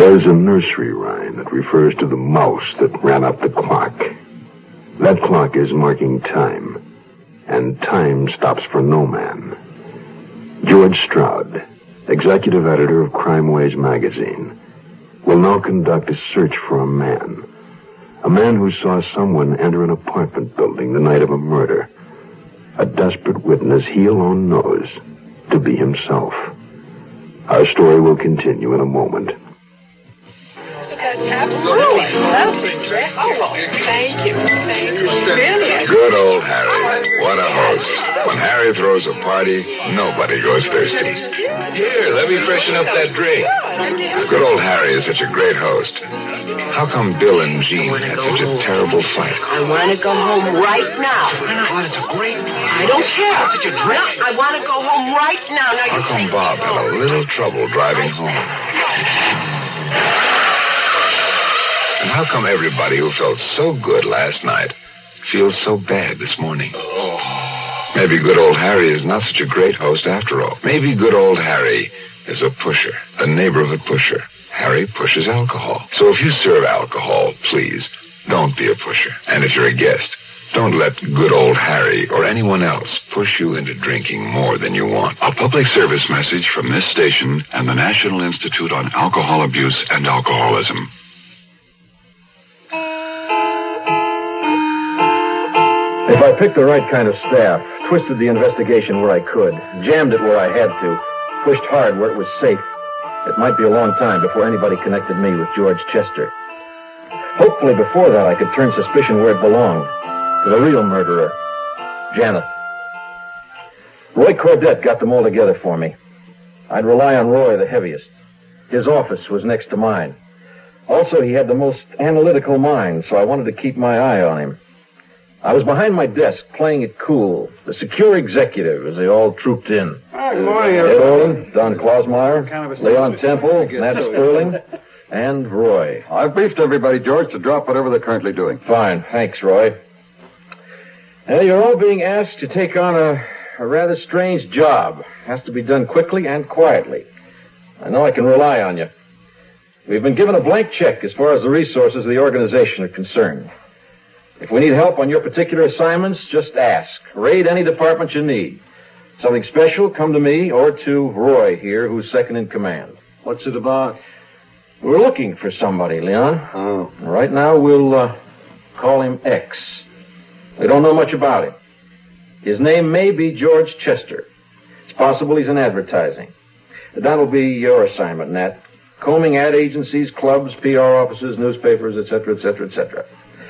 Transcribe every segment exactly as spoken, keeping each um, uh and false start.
There's a nursery rhyme that refers to the mouse that ran up the clock. That clock is marking time, and time stops for no man. George Stroud, executive editor of Crime Waves magazine, will now conduct a search for a man. A man who saw someone enter an apartment building the night of a murder. A desperate witness he alone knows to be himself. Our story will continue in a moment. Absolutely. Lovely dress. Oh, thank you. Thank you. Really? Good old Harry. What a host. When Harry throws a party, nobody goes thirsty. Here, let me freshen up that drink. Good old Harry is such a great host. How come Bill and Jean had such a terrible fight? I want to go home right now. What? It's a great party. I don't care. Such a drink. No, I want to go home right now. now How come Bob had a little trouble driving home? And how come everybody who felt so good last night feels so bad this morning? Maybe good old Harry is not such a great host after all. Maybe good old Harry is a pusher, a neighborhood pusher. Harry pushes alcohol. So if you serve alcohol, please, don't be a pusher. And if you're a guest, don't let good old Harry or anyone else push you into drinking more than you want. A public service message from this station and the National Institute on Alcohol Abuse and Alcoholism. If I picked the right kind of staff, twisted the investigation where I could, jammed it where I had to, pushed hard where it was safe, it might be a long time before anybody connected me with George Chester. Hopefully before that I could turn suspicion where it belonged, to the real murderer, Janet. Roy Cordett got them all together for me. I'd rely on Roy the heaviest. His office was next to mine. Also, he had the most analytical mind, so I wanted to keep my eye on him. I was behind my desk, playing it cool, the secure executive, as they all trooped in. Oh, good morning, Ed Olin, Don Klausmeyer, kind of Leon Temple, Nat Sterling, and Roy. I've briefed everybody, George, to drop whatever they're currently doing. Fine. Thanks, Roy. Well, you're all being asked to take on a, a rather strange job. Has to be done quickly and quietly. I know I can rely on you. We've been given a blank check as far as the resources of the organization are concerned. If we need help on your particular assignments, just ask. Raid any department you need. Something special, come to me or to Roy here, who's second in command. What's it about? We're looking for somebody, Leon. Oh. Right now, we'll uh, call him X. We don't know much about him. His name may be George Chester. It's possible he's in advertising. That'll be your assignment, Nat. Combing ad agencies, clubs, P R offices, newspapers, et cetera, et cetera, et cetera.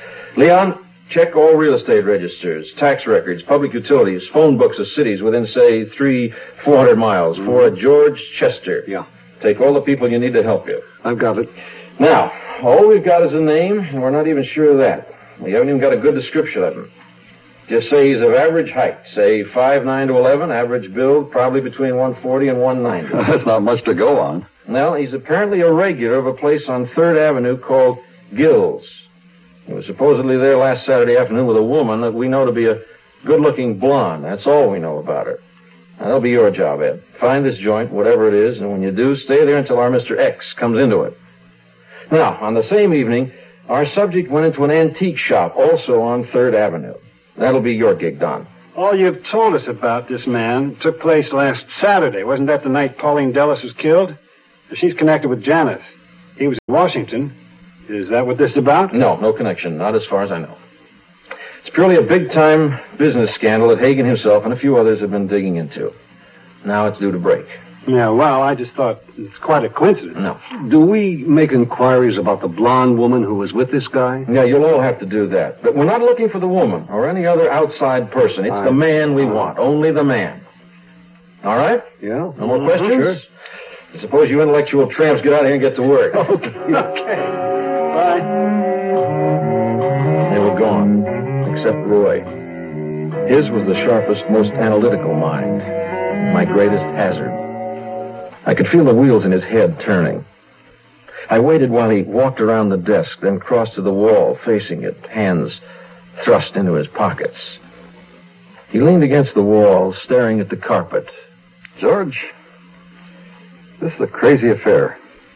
Leon, check all real estate registers, tax records, public utilities, phone books of cities within, say, three, four hundred miles mm-hmm. for a George Chester. Yeah. Take all the people you need to help you. I've got it. Now, all we've got is a name, and we're not even sure of that. We haven't even got a good description of him. Just say he's of average height, say five nine to eleven, average build, probably between one forty and one ninety. That's not much to go on. Well, he's apparently a regular of a place on third Avenue called Gill's. He was supposedly there last Saturday afternoon with a woman that we know to be a good-looking blonde. That's all we know about her. Now, that'll be your job, Ed. Find this joint, whatever it is, and when you do, stay there until our Mister X comes into it. Now, on the same evening, our subject went into an antique shop, also on third Avenue. That'll be your gig, Don. All you've told us about this man took place last Saturday. Wasn't that the night Pauline Dellis was killed? She's connected with Janet. He was in Washington. Is that what this is about? No, no connection. Not as far as I know. It's purely a big-time business scandal that Hagen himself and a few others have been digging into. Now it's due to break. Yeah, well, I just thought it's quite a coincidence. No. Do we make inquiries about the blonde woman who was with this guy? Yeah, you'll all have to do that. But we're not looking for the woman or any other outside person. It's I... the man we want. Only the man. All right? Yeah. No more mm-hmm. questions? Sure. I suppose you intellectual tramps get out of here and get to work. Okay. Okay. Bye. They were gone, except Roy. His was the sharpest, most analytical mind. My greatest hazard. I could feel the wheels in his head turning. I waited while he walked around the desk, then crossed to the wall, facing it, hands thrust into his pockets. He leaned against the wall, staring at the carpet. George, this is a crazy affair.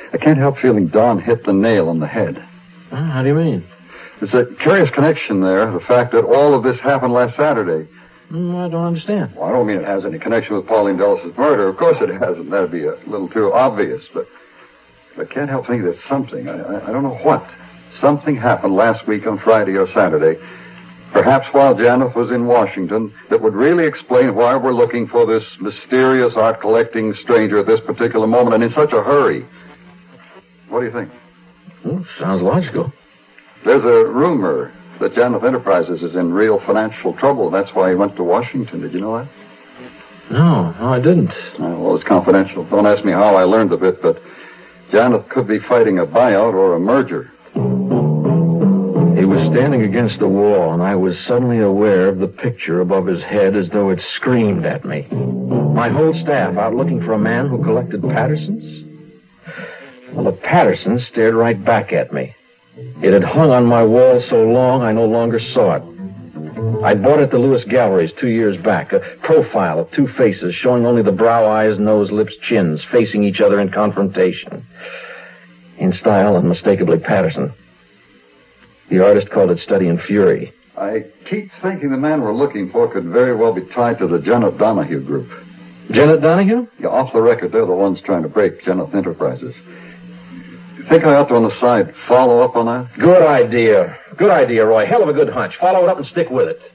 I can't help feeling Don hit the nail on the head. Uh, how do you mean? There's a curious connection there, the fact that all of this happened last Saturday. Mm, I don't understand. Well, I don't mean it has any connection with Pauline Dulles' murder. Of course it hasn't. That'd be a little too obvious, but I can't help thinking there's something. I, I, I don't know what. Something happened last week on Friday or Saturday, perhaps while Janeth was in Washington, that would really explain why we're looking for this mysterious art-collecting stranger at this particular moment and in such a hurry. What do you think? Well, sounds logical. There's a rumor that Janeth Enterprises is in real financial trouble. That's why he went to Washington. Did you know that? No, no, I didn't. Oh, well, it's confidential. Don't ask me how I learned of it, but Janeth could be fighting a buyout or a merger. He was standing against the wall, and I was suddenly aware of the picture above his head as though it screamed at me. My whole staff out looking for a man who collected Pattersons? Well, the Pattersons stared right back at me. It had hung on my wall so long I no longer saw it. I'd bought it at the Lewis Galleries two years back, a profile of two faces showing only the brow, eyes, nose, lips, chins, facing each other in confrontation. In style, unmistakably Patterson. The artist called it Study in Fury. I keep thinking the man we're looking for could very well be tied to the Janeth Donahue group. Janeth Donahue? Yeah, off the record, they're the ones trying to break Janeth Enterprises. You think I ought to, on the side, follow up on that? Good idea. Good idea, Roy. Hell of a good hunch. Follow it up and stick with it.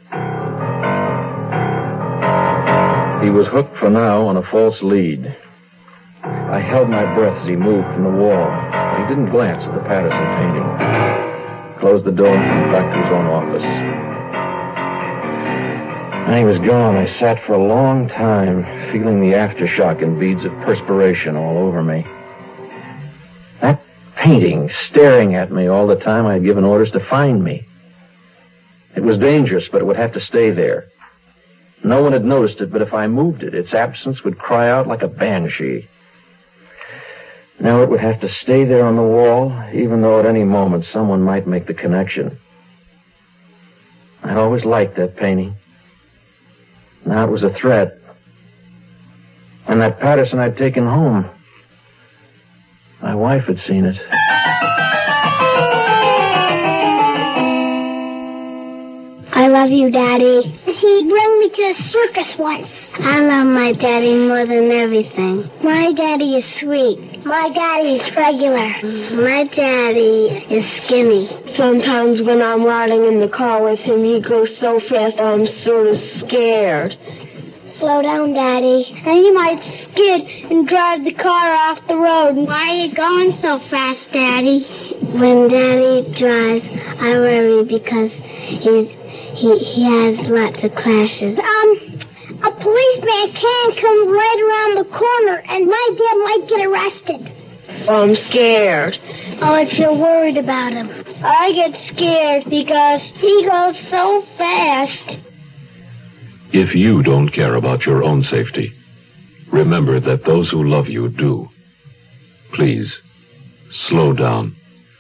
He was hooked for now on a false lead. I held my breath as he moved from the wall. But he didn't glance at the Patterson painting. Closed the door and went back to his own office. When he was gone, I sat for a long time, feeling the aftershock and beads of perspiration all over me. That painting staring at me all the time I had given orders to find me. It was dangerous, but it would have to stay there. No one had noticed it, but if I moved it, its absence would cry out like a banshee. Now it would have to stay there on the wall, even though at any moment someone might make the connection. I'd always liked that painting. Now it was a threat. And that Patterson I'd taken home. My wife had seen it. I love you, Daddy. He brought me to a circus once. I love my daddy more than everything. My daddy is sweet. My daddy is regular. My daddy is skinny. Sometimes when I'm riding in the car with him, he goes so fast I'm sort of scared. Slow down, Daddy. And he might skid and drive the car off the road. Why are you going so fast, Daddy? When Daddy drives, I worry because he's, he, he has lots of crashes. Um... A policeman can come right around the corner, and my dad might get arrested. I'm scared. Oh, if you're worried about him. I get scared because he goes so fast. If you don't care about your own safety, remember that those who love you do. Please, slow down.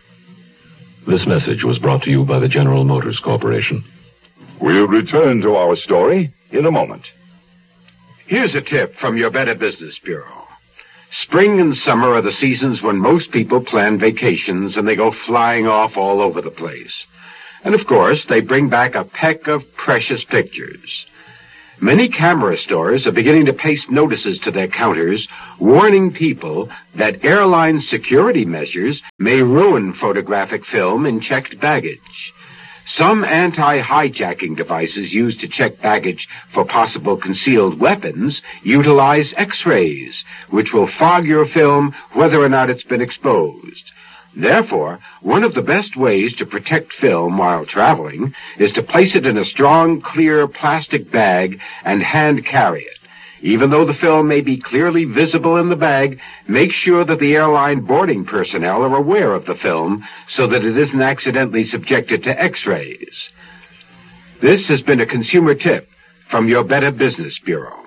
This message was brought to you by the General Motors Corporation. We'll return to our story in a moment. Here's a tip from your Better Business Bureau. Spring and summer are the seasons when most people plan vacations and they go flying off all over the place. And of course, they bring back a peck of precious pictures. Many camera stores are beginning to paste notices to their counters warning people that airline security measures may ruin photographic film in checked baggage. Some anti-hijacking devices used to check baggage for possible concealed weapons utilize X-rays, which will fog your film whether or not it's been exposed. Therefore, one of the best ways to protect film while traveling is to place it in a strong, clear plastic bag and hand carry it. Even though the film may be clearly visible in the bag, make sure that the airline boarding personnel are aware of the film so that it isn't accidentally subjected to X-rays. This has been a consumer tip from your Better Business Bureau.